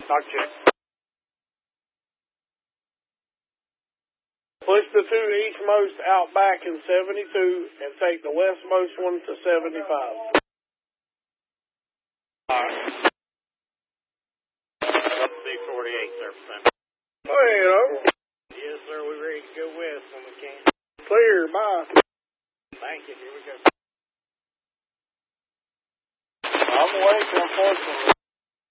Talk check. Push the two eastmost out back in 72 and take the westmost one to 75. Alright. Up to 48, sir. Well, Yes, sir. We're ready to go west when we can. clear, bye. Thank you. Here we go. I'm awake, unfortunately.